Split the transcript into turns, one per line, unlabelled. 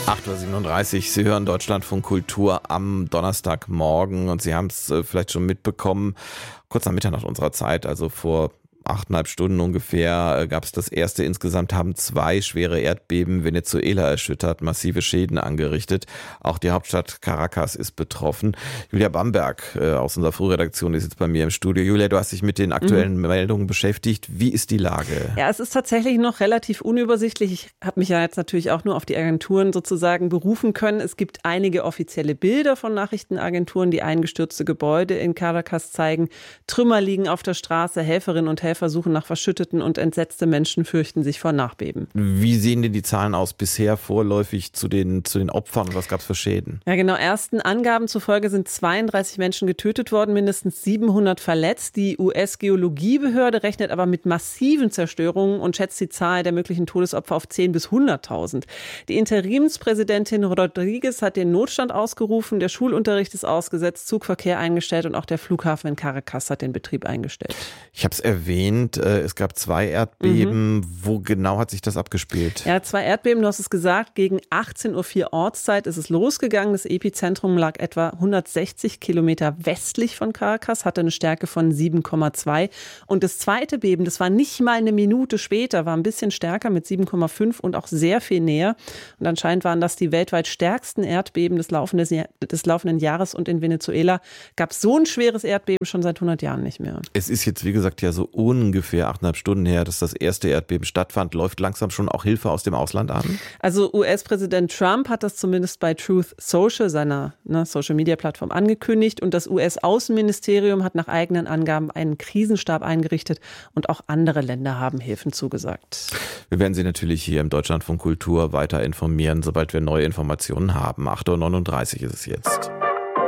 8.37 Uhr, Sie hören Deutschlandfunk Kultur am Donnerstagmorgen und Sie haben es vielleicht schon mitbekommen, kurz nach Mitternacht unserer Zeit, also vor 8,5 Stunden ungefähr, gab es das erste. Insgesamt haben 2 schwere Erdbeben Venezuela erschüttert, massive Schäden angerichtet. Auch die Hauptstadt Caracas ist betroffen. Julia Bamberg aus unserer Frühredaktion ist jetzt bei mir im Studio. Julia, du hast dich mit den aktuellen Meldungen beschäftigt. Wie ist die Lage?
Ja, es ist tatsächlich noch relativ unübersichtlich. Ich habe mich ja jetzt natürlich auch nur auf die Agenturen sozusagen berufen können. Es gibt einige offizielle Bilder von Nachrichtenagenturen, die eingestürzte Gebäude in Caracas zeigen. Trümmer liegen auf der Straße, Helferinnen und Helfer suchen nach Verschütteten und entsetzte Menschen fürchten sich vor Nachbeben.
Wie sehen denn die Zahlen aus bisher vorläufig zu den Opfern und was gab es für Schäden?
Ja, genau. Ersten Angaben zufolge sind 32 Menschen getötet worden, mindestens 700 verletzt. Die US-Geologiebehörde rechnet aber mit massiven Zerstörungen und schätzt die Zahl der möglichen Todesopfer auf 10.000 bis 100.000. Die Interimspräsidentin Rodriguez hat den Notstand ausgerufen, der Schulunterricht ist ausgesetzt, Zugverkehr eingestellt und auch der Flughafen in Caracas hat den Betrieb eingestellt.
Ich habe es erwähnt, es gab 2 Erdbeben. Wo genau hat sich das abgespielt?
Ja, 2 Erdbeben, du hast es gesagt, gegen 18.04 Uhr Ortszeit ist es losgegangen. Das Epizentrum lag etwa 160 Kilometer westlich von Caracas, hatte eine Stärke von 7,2. Und das zweite Beben, das war nicht mal eine Minute später, war ein bisschen stärker mit 7,5 und auch sehr viel näher. Und anscheinend waren das die weltweit stärksten Erdbeben des laufenden Jahres. Und in Venezuela gab es so ein schweres Erdbeben schon seit 100 Jahren nicht mehr.
Es ist jetzt, wie gesagt, ja so ungefähr 8,5 Stunden her, dass das erste Erdbeben stattfand. Läuft langsam schon auch Hilfe aus dem Ausland an?
Also US-Präsident Trump hat das zumindest bei Truth Social, seiner Social-Media-Plattform, angekündigt. Und das US-Außenministerium hat nach eigenen Angaben einen Krisenstab eingerichtet. Und auch andere Länder haben Hilfen zugesagt.
Wir werden Sie natürlich hier im Deutschlandfunk Kultur weiter informieren, sobald wir neue Informationen haben. 8.39 Uhr ist es jetzt.